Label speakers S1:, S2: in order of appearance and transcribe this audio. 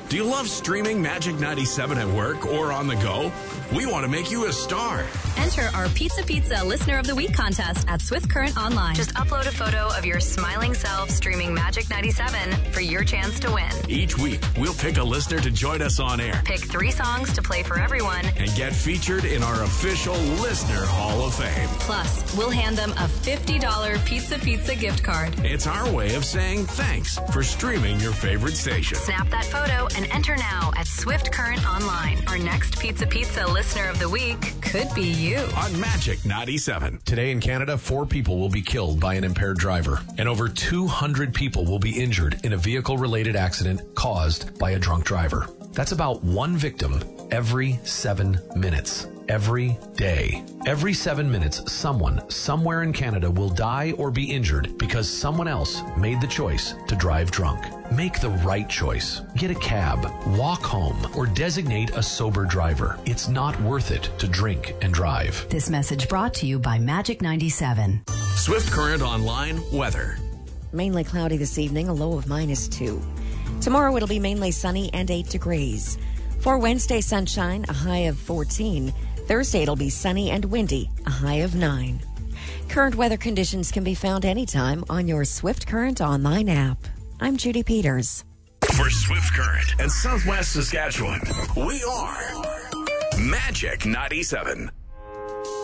S1: Do you love streaming Magic 97 at work or on the go? We want to make you a star.
S2: Enter our Pizza Listener of the Week contest at Swift Current Online. Just upload a photo of your smiling self streaming Magic 97 for your chance to win.
S1: Each week, we'll pick a listener to join us on air.
S2: Pick 3 songs to play for everyone.
S1: And get featured in our official Listener Hall of Fame.
S2: Plus, we'll hand them a $50 Pizza gift card.
S1: It's our way of saying thanks for streaming your favorite station.
S2: Snap that photo and enter now at Swift Current Online. Our next Pizza Listener of the Week could be you.
S1: On Magic 97.
S3: Today in Canada, 4 people will be killed by an impaired driver, and over 200 people will be injured in a vehicle-related accident caused by a drunk driver. That's about 1 victim every 7 minutes. Every day. Every 7 minutes, someone somewhere in Canada will die or be injured because someone else made the choice to drive drunk. Make the right choice. Get a cab, walk home, or designate a sober driver. It's not worth it to drink and drive.
S4: This message brought to you by Magic 97.
S1: Swift Current Online weather.
S5: Mainly cloudy this evening, a low of -2. Tomorrow it'll be mainly sunny and 8 degrees. For Wednesday, sunshine, a high of 14. Thursday, it'll be sunny and windy, a high of 9. Current weather conditions can be found anytime on your Swift Current Online app. I'm Judy Peters.
S1: For Swift Current and Southwest Saskatchewan, we are Magic 97.